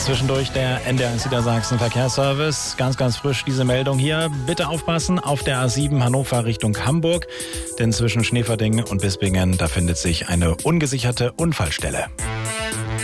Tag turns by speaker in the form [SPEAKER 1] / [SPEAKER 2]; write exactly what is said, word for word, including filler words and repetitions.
[SPEAKER 1] Zwischendurch der N D R eins Niedersachsen Verkehrsservice. Ganz, ganz frisch diese Meldung hier. Bitte aufpassen auf der A sieben Hannover Richtung Hamburg. Denn zwischen Schneeverding und Bispingen, da findet sich eine ungesicherte Unfallstelle.